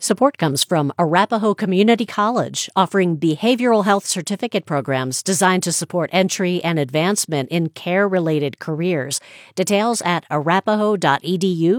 Support comes from Arapahoe Community College, offering behavioral health certificate programs designed to support entry and advancement in care-related careers. Details at arapahoe.edu/careers.